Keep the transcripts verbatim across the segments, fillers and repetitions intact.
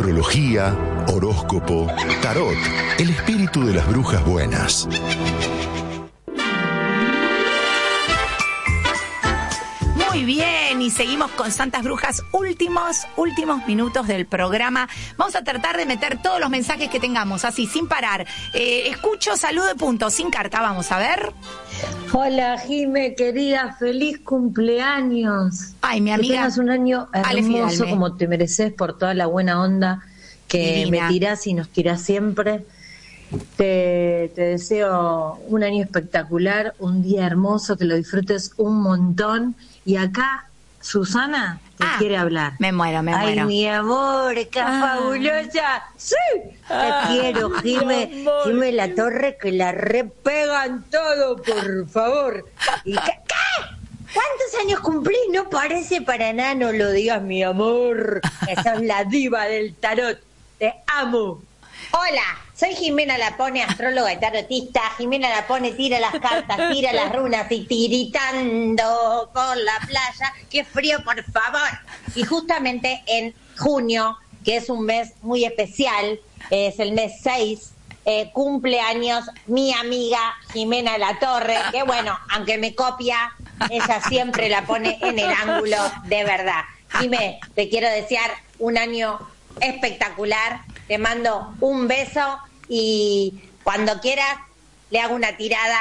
numerología, horóscopo, tarot, el espíritu de las brujas buenas. Muy bien, y seguimos con Santas Brujas, últimos, últimos minutos del programa. Vamos a tratar de meter todos los mensajes que tengamos, así, sin parar. Eh, escucho, saludo de punto, sin carta, vamos a ver. Hola, Jime, querida, feliz cumpleaños. Ay, mi amiga. Que tengas un año hermoso como te mereces por toda la buena onda que Divina. me tirás y nos tirás siempre. Te, te deseo un año espectacular, un día hermoso, que lo disfrutes un montón. Y acá, Susana te ah, quiere hablar. Me muero, me Ay, muero. Ay, mi amor, qué ah. fabulosa. Sí, ah, te quiero, Jime. Jime La Torre, que la repegan todo, por favor. ¿Y qué? ¿Qué? ¿Cuántos años cumplís? No parece para nada, no lo digas, mi amor. Que sos la diva del tarot. Te amo. Hola, soy Jimena Lapone, astróloga y tarotista. Jimena Lapone tira las cartas, tira las runas y tiritando por la playa. ¡Qué frío, por favor! Y justamente en junio, que es un mes muy especial, es el mes seis, eh, cumple años mi amiga Jimena La Torre, que bueno, aunque me copia, ella siempre la pone en el ángulo de verdad. Jimé, te quiero desear un año espectacular. Te mando un beso y cuando quieras le hago una tirada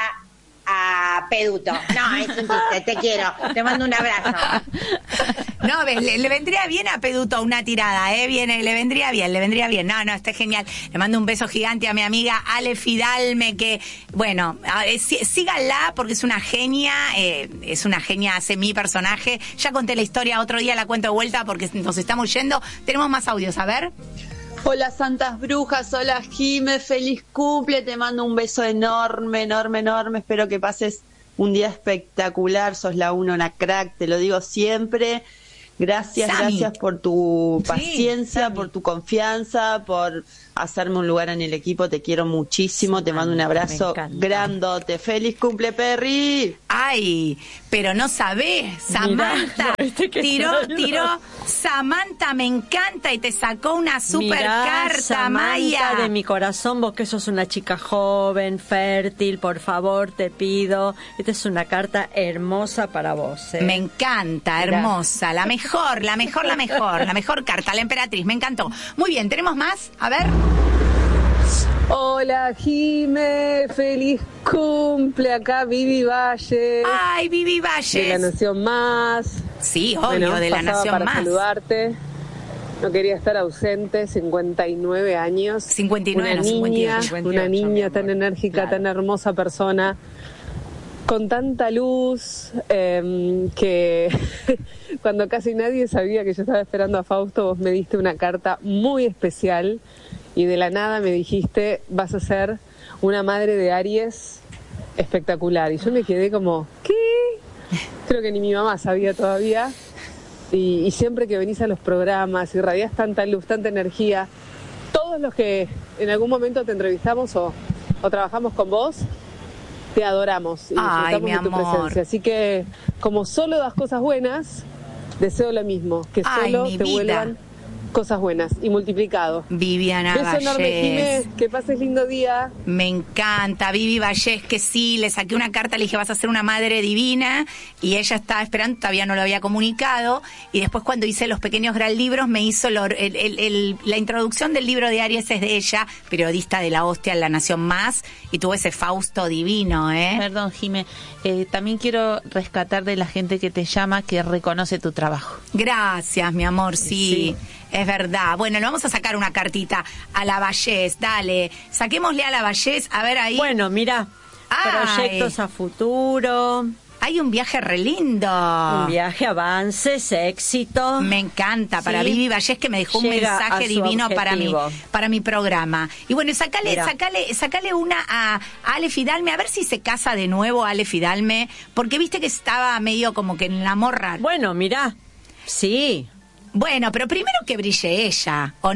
a Peduto. No, es un chiste, te quiero. Te mando un abrazo. No, le, le vendría bien a Peduto una tirada, ¿eh? Viene, le vendría bien, le vendría bien. No, no, está genial. Le mando un beso gigante a mi amiga Ale Fidalme, que, bueno, eh, sí, síganla porque es una genia, eh, es una genia, hace mi personaje. Ya conté la historia, otro día la cuento de vuelta porque nos estamos yendo. Tenemos más audios, a ver. Hola Santas Brujas, hola Jime, feliz cumple, te mando un beso enorme, enorme, enorme, espero que pases un día espectacular, sos la una, una crack, te lo digo siempre, gracias, Sammy. Gracias por tu paciencia, sí, por tu confianza, por hacerme un lugar en el equipo, te quiero muchísimo, te mando un abrazo grandote, feliz cumple Perry. Ay, pero no sabés, Samantha, Mirá, tiró, tiró, Samantha me encanta y te sacó una super Mirá, carta, Samantha, Maya. De mi corazón, vos que sos una chica joven, fértil, por favor, te pido, esta es una carta hermosa para vos. ¿eh? Me encanta, hermosa, Mirá. la mejor, la mejor, la mejor, la mejor carta, la emperatriz, me encantó. Muy bien, ¿tenemos más? A ver. Hola Jime, feliz cumple, acá Vivi Valle. Ay, Vivi Valle. De La Nación Más. Sí, obvio, bueno, de La Nación para Más. saludarte. No quería estar ausente, cincuenta y nueve años. cincuenta y nueve, una no, niña, cincuenta y ocho, cincuenta y ocho, una niña tan enérgica, claro. tan hermosa persona, con tanta luz, eh, que cuando casi nadie sabía que yo estaba esperando a Fausto, vos me diste una carta muy especial. Y de la nada me dijiste, vas a ser una madre de Aries espectacular. Y yo me quedé como, ¿qué? Creo que ni mi mamá sabía todavía. Y, y siempre que venís a los programas, irradiás tanta luz, tanta energía. Todos los que en algún momento te entrevistamos o, o trabajamos con vos, te adoramos y Ay, disfrutamos de tu amor. presencia. Así que, como solo das cosas buenas, deseo lo mismo, que Ay, solo mi te vida. vuelvan cosas buenas y multiplicado. Viviana Beso Vallés. enorme, Jimé, que pases lindo día. Me encanta, Vivi Vallés, que sí, le saqué una carta, le dije, vas a ser una madre divina, y ella estaba esperando, todavía no lo había comunicado, y después cuando hice los pequeños gran libros, me hizo lo, el, el, el, la introducción del libro de Aries es de ella, periodista de La Hostia en La Nación Más, y tuvo ese Fausto divino, ¿eh? Perdón, Jimé, eh, también quiero rescatar de la gente que te llama, que reconoce tu trabajo. Gracias, mi amor, sí. sí. Es verdad. Bueno, le vamos a sacar una cartita a la Vallés. Dale, saquémosle a la Vallés. A ver ahí. Bueno, mira, proyectos a futuro. Hay un viaje re lindo. Un viaje, avances, éxito. Me encanta. Para sí. Vivi Vallés, que me dejó un Llega mensaje divino para mi, para mi programa. Y bueno, sacale, sacale, sacale una a, a Ale Fidalme, a ver si se casa de nuevo Ale Fidalme, porque viste que estaba medio como que en la morra. Bueno, mira, sí. Bueno, pero primero que brille ella, ¿o no?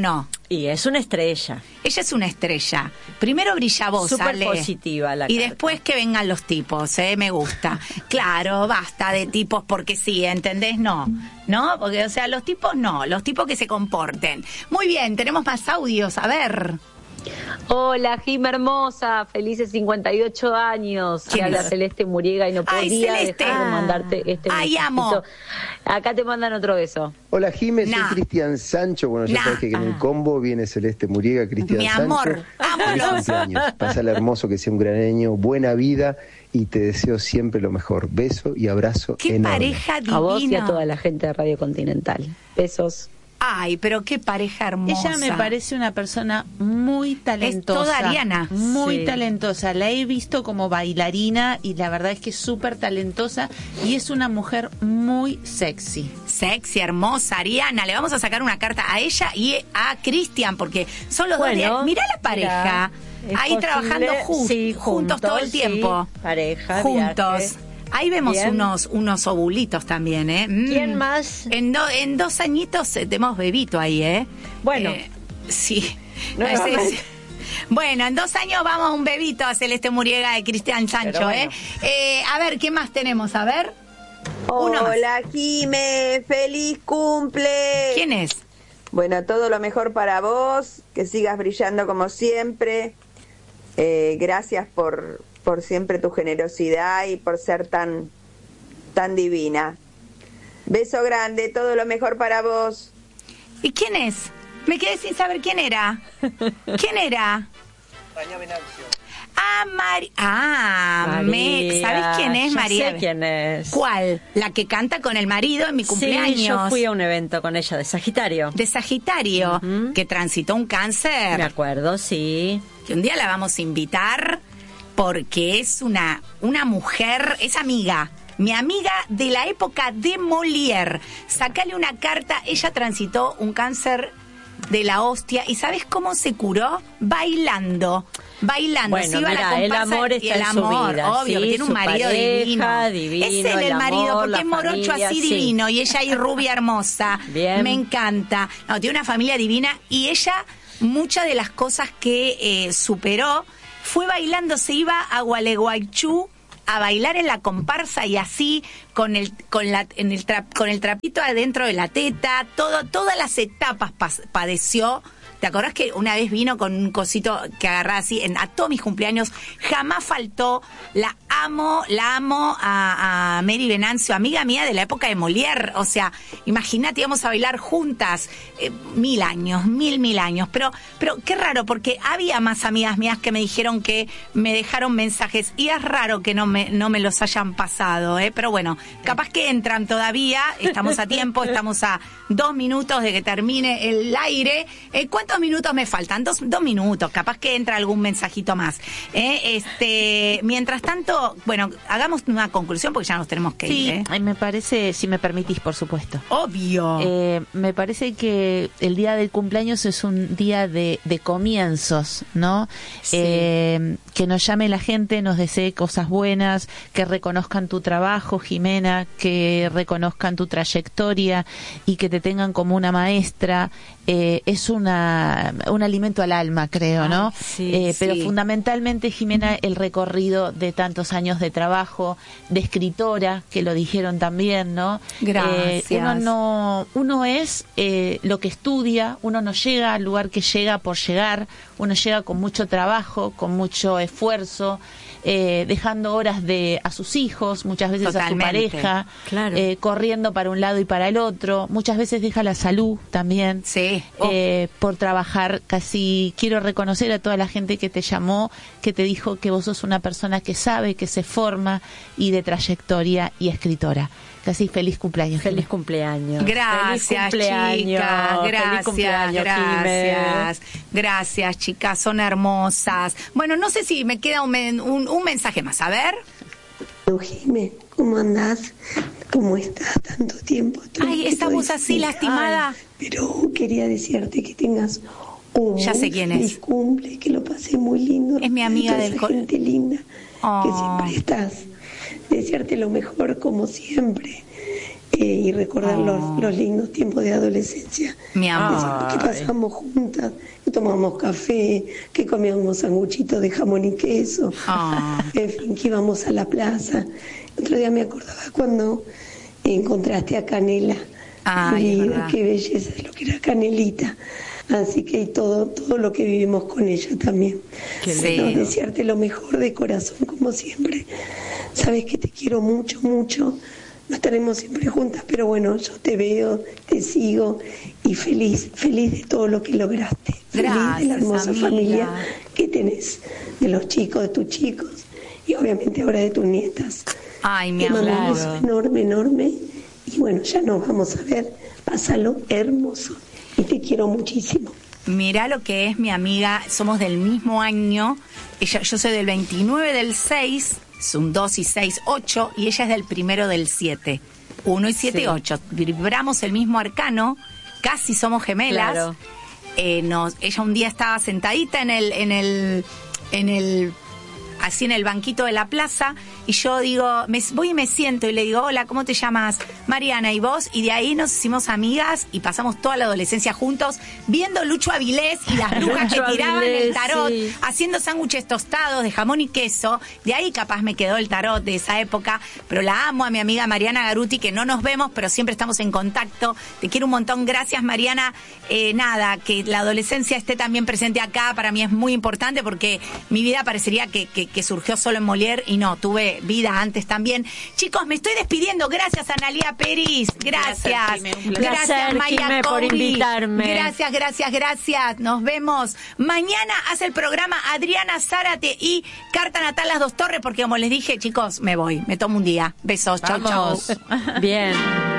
Y es una estrella. Ella es una estrella. Primero brilla vos, Súper Ale. positiva la Y carta. después que vengan los tipos, ¿eh? Me gusta. Claro, basta de tipos porque sí, ¿entendés? No, ¿no? Porque, o sea, los tipos no, los tipos que se comporten. Muy bien, tenemos más audios, a ver. Hola, Jim hermosa, felices cincuenta y ocho años. ¿Quién Te habla es? Celeste Muriega y no Ay, podía Celeste. dejar de mandarte este Ay, mensajito. amo. Acá te mandan otro beso. Hola Jiménez, Nah. soy Cristian Sancho. Bueno, ya Nah. sabes que en el combo viene Celeste Muriega, Cristian Mi Sancho. amor, Feliz vámonos. cumpleaños. Pásale hermoso, que sea un gran año, buena vida y te deseo siempre lo mejor. Beso y abrazo Qué enorme. pareja divina. A vos y a toda la gente de Radio Continental. Besos. Ay, pero qué pareja hermosa. Ella me parece una persona muy talentosa. Es toda Ariana. Muy Sí. talentosa. La he visto como bailarina y la verdad es que es súper talentosa y es una mujer muy sexy. Sexy, hermosa, Ariana. Le vamos a sacar una carta a ella y a Cristian, porque son los Bueno, dos. de- Mirá la pareja. mira, es ahí posible, trabajando ju- sí, juntos, todo el juntos, tiempo. sí, pareja, juntos. viaje. Ahí vemos Bien. unos unos ovulitos también, ¿eh? Mm. ¿Quién más? En, do- en dos añitos eh, tenemos bebito ahí, ¿eh? Bueno. Eh, sí. Nuevamente. Sí, sí. Bueno, en dos años vamos a un bebito a Celeste Muriega de Cristian Sancho, Pero bueno. ¿eh? ¿eh? A ver, ¿qué más tenemos? A ver. Uno más. Hola, Jime, feliz cumple. ¿Quién es? Bueno, todo lo mejor para vos, que sigas brillando como siempre. Eh, gracias por, por siempre tu generosidad y por ser tan, tan divina. Beso grande, todo lo mejor para vos. ¿Y quién es? Me quedé sin saber quién era. ¿Quién era? María Venancio. Ah, Mari... Ah, me... María, ¿sabes quién es, ya María? sé quién es. ¿Cuál? La que canta con el marido en mi cumpleaños. Sí, yo fui a un evento con ella de Sagitario. De Sagitario, Ujú. que transitó un cáncer. Me acuerdo, sí. Que un día la vamos a invitar porque es una, una mujer, es amiga. Mi amiga de la época de Molière. Sacale una carta, ella transitó un cáncer de la hostia. ¿Y sabes cómo se curó? Bailando. Bailando. Bueno, Se iba a la mira, el comparsa amor y está el en su amor, vida, obvio, sí, que tiene un su marido pareja, divino. divino, Es él el, el marido, amor, porque la es morocho familia, así sí. divino. Y ella ahí rubia hermosa. Bien. Me encanta. No, tiene una familia divina y ella, muchas de las cosas que eh, superó, fue bailando, se iba a Gualeguaychú a bailar en la comparsa y así con el con la en el tra- con el trapito adentro de la teta, todo todas las etapas pas- padeció. ¿Te acordás que una vez vino con un cosito que agarraba así en, a todos mis cumpleaños? Jamás faltó. La amo, la amo a, a Mary Venancio, amiga mía de la época de Molière. O sea, imagínate, íbamos a bailar juntas eh, mil años, mil, mil años. Pero, pero qué raro, porque había más amigas mías que me dijeron que me dejaron mensajes y es raro que no me, no me los hayan pasado, ¿eh? Pero bueno, capaz que entran todavía, estamos a tiempo, estamos a dos minutos de que termine el aire. Eh, ¿Cuántos minutos me faltan? Dos, dos minutos, capaz que entra algún mensajito más. ¿eh? Este, mientras tanto, bueno, hagamos una conclusión porque ya nos tenemos que Sí, ir. ¿eh? ay, me parece, si me permitís, por supuesto. Obvio. Eh, me parece que el día del cumpleaños es un día de, de comienzos, ¿no? Sí. Eh, que nos llame la gente, nos desee cosas buenas, que reconozcan tu trabajo, Jimena, que reconozcan tu trayectoria y que te tengan como una maestra. Eh, es una un alimento al alma, creo, ¿no? Ay, sí, Eh, pero sí. fundamentalmente, Jimena, el recorrido de tantos años de trabajo, de escritora, que lo dijeron también, ¿no? Gracias. Eh, uno no, uno es eh, lo que estudia, uno no llega al lugar que llega por llegar, uno llega con mucho trabajo, con mucho esfuerzo, eh, dejando horas de a sus hijos, muchas veces Totalmente. a su pareja, Claro. eh, corriendo para un lado y para el otro, muchas veces deja la salud también. Sí. Oh. Eh, por trabajar. Casi quiero reconocer a toda la gente que te llamó, que te dijo que vos sos una persona que sabe, que se forma y de trayectoria y escritora. Casi feliz cumpleaños. Feliz Jimena. cumpleaños. Gracias, Feliz cumpleaños. chicas. Feliz Gracias, cumpleaños, gracias. Gracias, chicas. Son hermosas. Bueno, no sé si me queda un, men- un, un mensaje más. A ver. Jime, ¿cómo andás? ¿Cómo estás? Tanto tiempo. Ay, esa voz así lastimada. Ay, pero quería decirte que tengas un Ya sé quién feliz es. cumple, que lo pasé muy lindo. Es mi amiga Toda del esa co- gente linda, Oh. que siempre estás. Desearte lo mejor como siempre. eh, y recordar oh. los, los lindos tiempos de adolescencia. Mi amor. Que pasamos juntas, que tomamos café, que comíamos sanguchitos de jamón y queso, oh. en fin, que íbamos a la plaza. El otro día me acordaba cuando encontraste a Canela. Ay, y qué belleza es lo que era Canelita. Así que todo todo lo que vivimos con ella también. Bueno, desearte lo mejor de corazón, como siempre. Sabes que te quiero mucho, mucho. No estaremos siempre juntas, pero bueno, yo te veo, te sigo y feliz, feliz de todo lo que lograste. Gracias, feliz de la hermosa amiga. familia que tenés, de los chicos, de tus chicos y obviamente ahora de tus nietas. Ay, mi te amor. mando un beso enorme, enorme. Y bueno, ya nos vamos a ver. Pásalo hermoso. Y te quiero muchísimo. Mirá lo que es mi amiga. Somos del mismo año. Ella, yo soy del veintinueve del seis. Son dos y seis, ocho. Y ella es del primero del siete. uno y siete, ocho. Vibramos el mismo arcano. Casi somos gemelas. Claro. Eh, nos, ella un día estaba sentadita en el... En el, en el así en el banquito de la plaza, y yo digo, me, voy y me siento y le digo, hola, ¿cómo te llamas? Mariana, ¿y vos? Y de ahí nos hicimos amigas y pasamos toda la adolescencia juntos viendo Lucho Avilés y las brujas que tiraban Avilés, el tarot, sí. haciendo sándwiches tostados de jamón y queso. De ahí capaz me quedó el tarot de esa época, pero la amo a mi amiga Mariana Garuti, que no nos vemos, pero siempre estamos en contacto. Te quiero un montón, gracias Mariana. Eh, nada, que la adolescencia esté también presente acá, para mí es muy importante, porque mi vida parecería que, que que surgió solo en Molière, y no, tuve vida antes también. Chicos, me estoy despidiendo. Gracias, Analía Peris. Gracias. Gracias, gracias Maya por invitarme. Gracias, gracias, gracias. Nos vemos. Mañana hace el programa Adriana Zárate y Carta Natal Las Dos Torres, porque como les dije, chicos, me voy. Me tomo un día. Besos. Chau, chau. Bien.